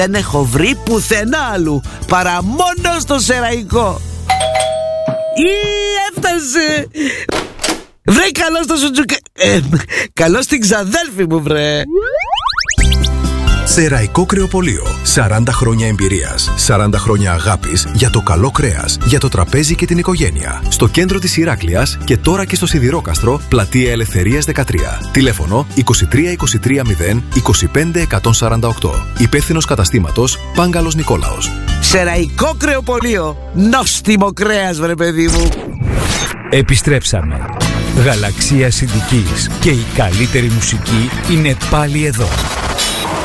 Δεν έχω βρει πουθενά άλλου παρά μόνο στο Σεραϊκό. Έφτασε. Βρε, καλώς το σουτζουκά. Καλώς την ξαδέλφη μου, βρε. Σεραϊκό Κρεοπωλείο. 40 χρόνια εμπειρίας, 40 χρόνια αγάπης για το καλό κρέας, για το τραπέζι και την οικογένεια. Στο κέντρο της Ηράκλειας και τώρα και στο Σιδηρόκαστρο, πλατεία Ελευθερίας 13. Τηλέφωνο 23 23 0 25 148. Υπεύθυνος καταστήματος Πάγκαλος Νικόλαος. Σεραϊκό Κρεοπωλείο. Νόστιμο κρέας, βρε παιδί μου. Επιστρέψαμε. Γαλαξία Συντικής και η καλύτερη μουσική είναι πάλι εδώ.